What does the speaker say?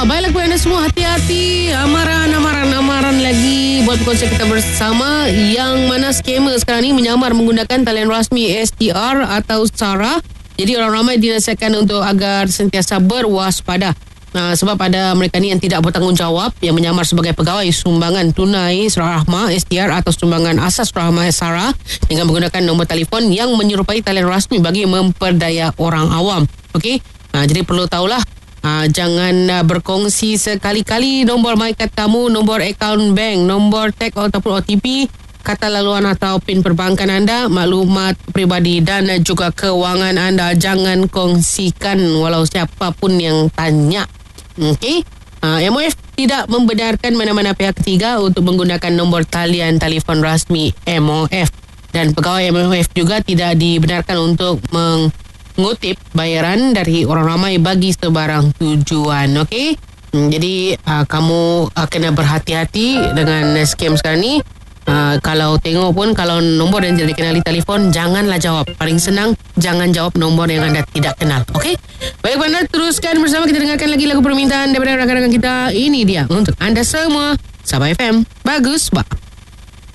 Baiklah kepada anda semua, hati-hati. Amaran lagi buat perkongsian kita bersama. Yang mana scammer sekarang ni menyamar menggunakan talian rasmi STR atau SARA. Jadi orang ramai dinasihatkan untuk agar sentiasa berwaspada. Sebab ada mereka ni yang tidak bertanggungjawab, yang menyamar sebagai pegawai sumbangan tunai Rahmah STR atau sumbangan asas Rahmah SARA dengan menggunakan nombor telefon yang menyerupai talian rasmi bagi memperdaya orang awam. Okey, jadi perlu tahulah, jangan berkongsi sekali-kali nombor MyCard kamu, nombor akaun bank, nombor tag ataupun OTP, kata laluan atau PIN perbankan anda, maklumat peribadi dan juga kewangan anda. Jangan kongsikan walau siapapun yang tanya. Okey. MOF tidak membenarkan mana-mana pihak ketiga untuk menggunakan nombor talian telefon rasmi MOF, dan pegawai MOF juga tidak dibenarkan untuk mengutip bayaran dari orang ramai bagi sebarang tujuan. Okey. Jadi kamu kena berhati-hati dengan scam sekarang ni. Kalau tengok pun, kalau nombor yang tidak dikenali telefon, janganlah jawab. Paling senang, jangan jawab nombor yang anda tidak kenal. Okey? Baik anda, teruskan bersama. Kita dengarkan lagi lagu permintaan daripada rakan-rakan kita. Ini dia untuk anda semua, Sabah FM. Bagus, Pak.